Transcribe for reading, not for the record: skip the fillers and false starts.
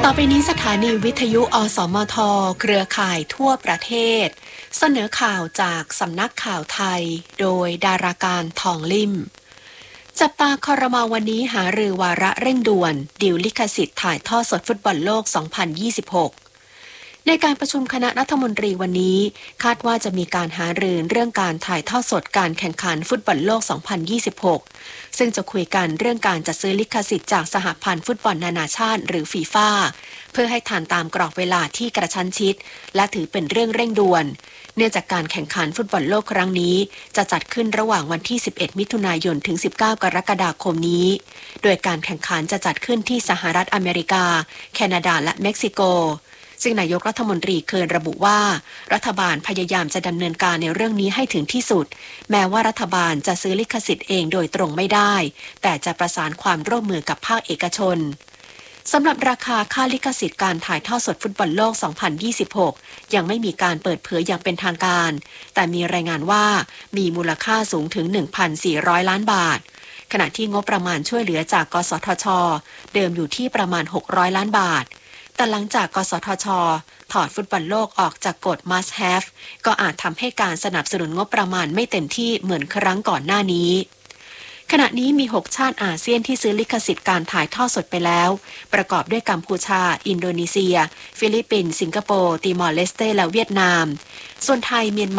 ต่อไปนี้สถานีวิทยุอสมทเครือข่ายทั่วประเทศเสนอข่าวจากสำนักข่าวไทยโดยดาราการทองลิ่มจับตาครม.วันนี้หารือวาระเร่งด่วนดีลลิขสิทธิ์ถ่ายทอดสดฟุตบอลโลก 2026 ในการประชุมคณะรัฐมนตรีวันนี้คาดว่าจะมีการหารือเรื่องการถ่ายทอดสดการแข่งขันฟุตบอลโลก 2026 ซึ่งจะคุยกันเรื่องการจัดซื้อลิขสิทธิ์จากสหพันธ์ฟุตบอลนานาชาติหรือฟีฟ่าเพื่อให้ทันตามกรอบเวลาที่กระชั้นชิดและถือเป็นเรื่องเร่งด่วนเนื่องจากการแข่งขันฟุตบอลโลกครั้งนี้จะจัดขึ้นระหว่างวันที่ 11 มิถุนายน ถึง 19 กรกฎาคมนี้โดยการแข่งขันจะจัดขึ้นที่สหรัฐอเมริกาแคนาดาและเม็กซิโกซึ่งนายกรัฐมนตรีเคยระบุว่ารัฐบาลพยายามจะดำเนินการในเรื่องนี้ให้ถึงที่สุดแม้ว่ารัฐบาลจะซื้อลิขสิทธิ์เองโดยตรงไม่ได้แต่จะประสานความร่วมมือกับภาคเอกชนสำหรับราคาค่าลิขสิทธิ์การถ่ายทอดสดฟุตบอลโลก 2026 ยังไม่มีการเปิดเผยอย่างเป็นทางการแต่มีรายงานว่ามีมูลค่าสูงถึง 1,400 ล้านบาทขณะที่งบประมาณช่วยเหลือจากกสทช.เดิมอยู่ที่ประมาณ600ล้านบาทแต่หลังจากกสทช.ถอดฟุตบอลโลกออกจากกฎ Must Have ก็อาจทำให้การสนับสนุนงบประมาณไม่เต็มที่เหมือนครั้งก่อนหน้านี้ขณะนี้มี6ชาติอาเซียนที่ซื้อลิขสิทธิ์การถ่ายทอดสดไปแล้วประกอบด้วยกัมพูชาอินโดนีเซียฟิลิปปินส์สิงคโปร์ติมอร์เลสเต้และเวียดนามส่วนไทยเมียน